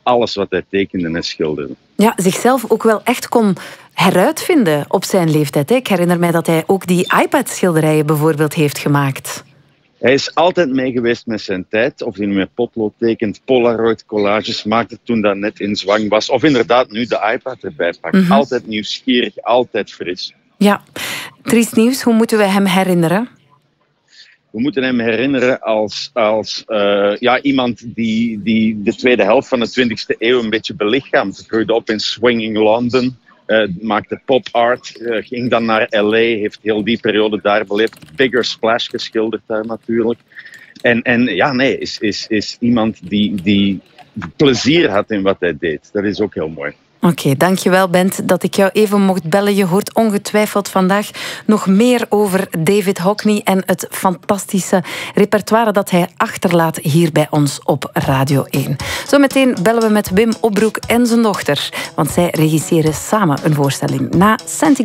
alles wat hij tekende en schilderde. Ja, zichzelf ook wel echt kon heruitvinden op zijn leeftijd. Ik herinner mij dat hij ook die iPad-schilderijen bijvoorbeeld heeft gemaakt. Hij is altijd mee geweest met zijn tijd. Of hij nu met potlood tekent, Polaroid-collages maakte toen dat net in zwang was. Of inderdaad nu de iPad erbij pakt. Altijd nieuwsgierig, altijd fris. Ja, triest nieuws. Hoe moeten we hem herinneren? We moeten hem herinneren als iemand die de tweede helft van de 20e eeuw een beetje belichaamt. Groeide op in swinging London, maakte pop art, ging dan naar L.A., heeft heel die periode daar beleefd. Bigger Splash geschilderd daar natuurlijk. Is iemand die plezier had in wat hij deed. Dat is ook heel mooi. Oké, dankjewel Bent dat ik jou even mocht bellen. Je hoort ongetwijfeld vandaag nog meer over David Hockney en het fantastische repertoire dat hij achterlaat hier bij ons op Radio 1. Zometeen bellen we met Wim Opbroek en zijn dochter, want zij regisseren samen een voorstelling na Santi